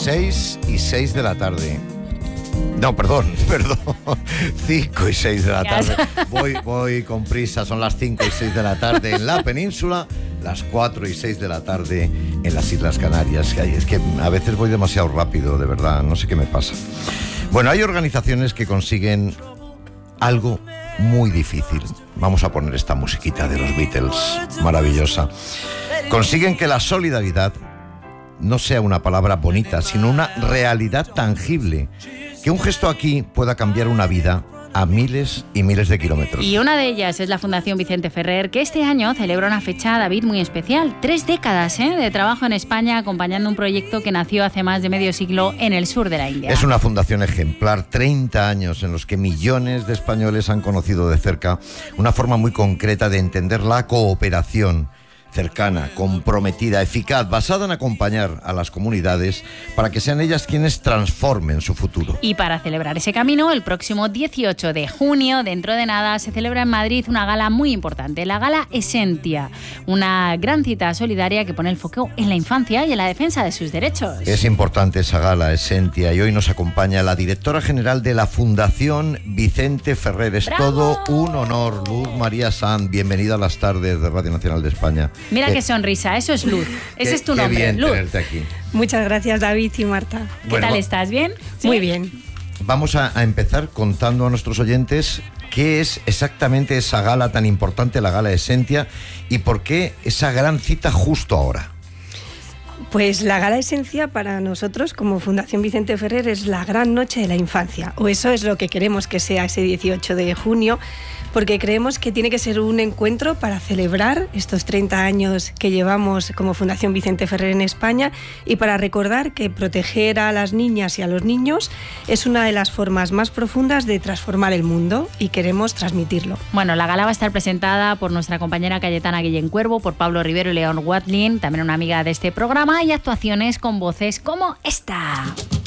6 y 6 de la tarde. No, perdón. 5 y 6 de la tarde. Voy con prisa, son las 5 y 6 de la tarde en la península, las 4 y 6 de la tarde en las Islas Canarias. Es que a veces voy demasiado rápido, de verdad, no sé qué me pasa. Bueno, hay organizaciones que consiguen algo muy difícil. Vamos a poner esta musiquita de los Beatles, maravillosa. Consiguen que la solidaridad no sea una palabra bonita, sino una realidad tangible. Que un gesto aquí pueda cambiar una vida a miles y miles de kilómetros. Y una de ellas es la Fundación Vicente Ferrer, que este año celebra una fecha, David, muy especial. 3 décadas de trabajo en España acompañando un proyecto que nació hace más de medio siglo en el sur de la India. Es una fundación ejemplar, 30 años en los que millones de españoles han conocido de cerca una forma muy concreta de entender la cooperación cercana, comprometida, eficaz, basada en acompañar a las comunidades para que sean ellas quienes transformen su futuro. Y para celebrar ese camino, el próximo 18 de junio, dentro de nada, se celebra en Madrid una gala muy importante, la Gala Esentia, una gran cita solidaria que pone el foco en la infancia y en la defensa de sus derechos. Es importante esa Gala Esentia y hoy nos acompaña la directora general de la Fundación Vicente Ferrer. Es ¡Bravo! Todo un honor. Luz María Sanz, bienvenida a las tardes de Radio Nacional de España. Mira qué sonrisa, eso es Luz. Ese es tu nombre, qué bien Luz. tenerte aquí. Muchas gracias, David y Marta. ¿Qué tal estás? ¿Bien? ¿Sí? Muy bien. Vamos a empezar contando a nuestros oyentes qué es exactamente esa gala tan importante, la Gala Esentia, y por qué esa gran cita justo ahora. Pues la Gala Esencia para nosotros como Fundación Vicente Ferrer es la gran noche de la infancia, o eso es lo que queremos que sea ese 18 de junio, porque creemos que tiene que ser un encuentro para celebrar estos 30 años que llevamos como Fundación Vicente Ferrer en España y para recordar que proteger a las niñas y a los niños es una de las formas más profundas de transformar el mundo y queremos transmitirlo. Bueno, la gala va a estar presentada por nuestra compañera Cayetana Guillén Cuervo, por Pablo Rivero y León Watlin, también una amiga de este programa, y actuaciones con voces como esta.